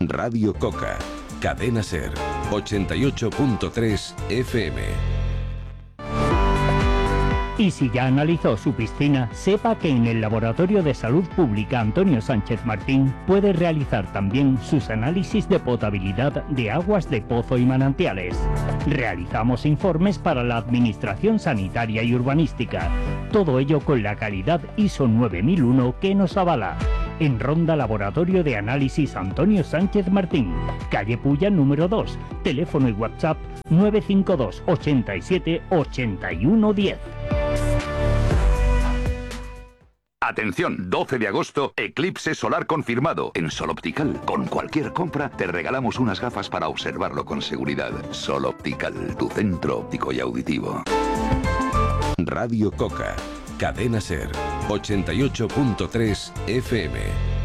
Radio Coca. Cadena Ser. 88.3 FM. Y si ya analizó su piscina, sepa que en el Laboratorio de Salud Pública Antonio Sánchez Martín puede realizar también sus análisis de potabilidad de aguas de pozo y manantiales. Realizamos informes para la Administración Sanitaria y Urbanística. Todo ello con la calidad ISO 9001 que nos avala. En Ronda Laboratorio de Análisis Antonio Sánchez Martín, calle Puya número 2, teléfono y WhatsApp 952 87 81 10. Atención, 12 de agosto, eclipse solar confirmado. En Sol Optical, con cualquier compra, te regalamos unas gafas para observarlo con seguridad. Sol Optical, tu centro óptico y auditivo. Radio Coca. Cadena Ser. 88.3 FM.